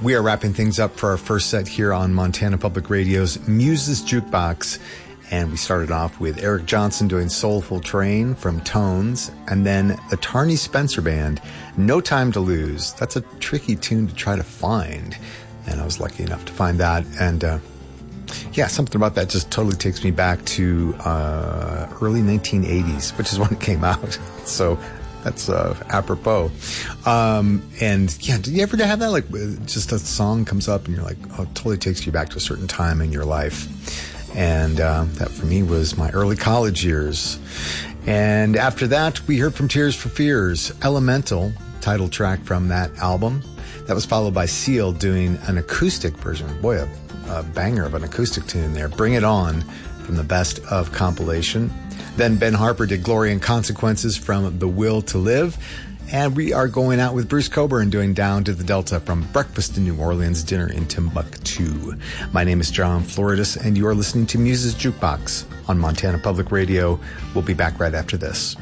We are wrapping things up for our first set here on Montana Public Radio's Muses Jukebox. And we started off with Eric Johnson doing Soulful Train from Tones, and then the Tarney Spencer Band, No Time to Lose. That's a tricky tune to try to find, and I was lucky enough to find that. And yeah, something about that just totally takes me back to early 1980s, which is when it came out. So that's apropos. And yeah, did you ever have that? Like, just a song comes up and you're like, oh, it totally takes you back to a certain time in your life. And that for me was my early college years. And after that, we heard from Tears for Fears, Elemental, title track from that album. That was followed by Seal doing an acoustic version. Boy, a banger of an acoustic tune there. Bring It On from the Best of compilation. Then Ben Harper did Glory and Consequences from The Will to Live. And we are going out with Bruce Cockburn doing Down to the Delta from Breakfast in New Orleans, Dinner in Timbuktu. My name is John Floridis, and you are listening to Muses Jukebox on Montana Public Radio. We'll be back right after this.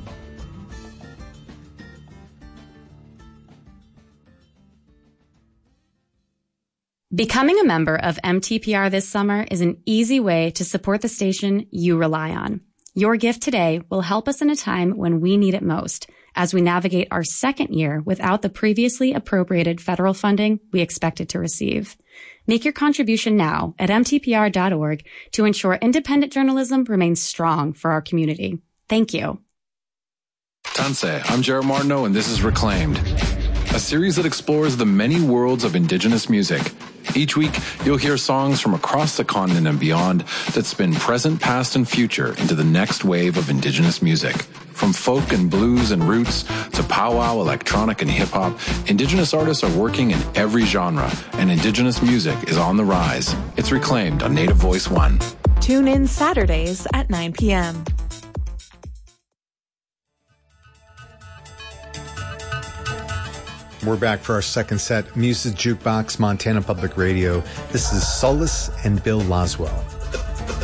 Becoming a member of MTPR this summer is an easy way to support the station you rely on. Your gift today will help us in a time when we need it most, as we navigate our second year without the previously appropriated federal funding we expected to receive. Make your contribution now at mtpr.org to ensure independent journalism remains strong for our community. Thank you. Tansei, I'm Jared Martineau, and this is Reclaimed, a series that explores the many worlds of Indigenous music. Each week, you'll hear songs from across the continent and beyond that spin present, past, and future into the next wave of Indigenous music. From folk and blues and roots to powwow, electronic, and hip-hop, Indigenous artists are working in every genre, and Indigenous music is on the rise. It's Reclaimed on Native Voice One. Tune in Saturdays at 9 p.m. We're back for our second set, Muses Jukebox, Montana Public Radio. This is Solace and Bill Laswell.